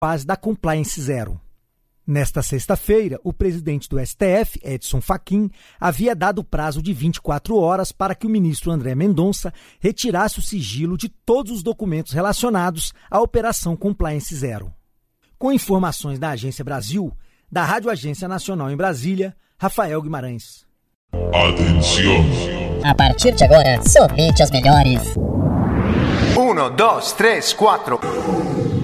base da Compliance Zero. Nesta sexta-feira, o presidente do STF, Edson Fachin, havia dado prazo de 24 horas para que o ministro André Mendonça retirasse o sigilo de todos os documentos relacionados à Operação Compliance Zero. Com informações da Agência Brasil, da Rádio Agência Nacional em Brasília, Rafael Guimarães. Atenção! A partir de agora, somente as melhores. 1, 2, 3, 4.